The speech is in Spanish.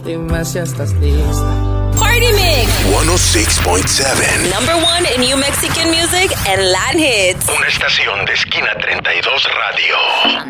Dime si estás lista. Party Mix 106.7. Number one in New Mexican music and Latin hits. Una estación de Esquina 32 Radio.